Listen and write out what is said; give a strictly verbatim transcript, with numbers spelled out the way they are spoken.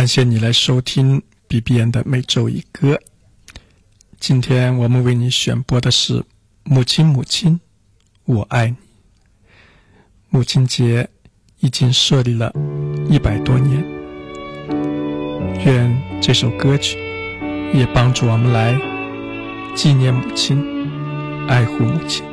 感谢你来收听 B B N 的每周一歌。今天我们为你选播的是母亲母亲我爱你。母亲节已经设立了一百多年，愿这首歌曲也帮助我们来纪念母亲，爱护母亲。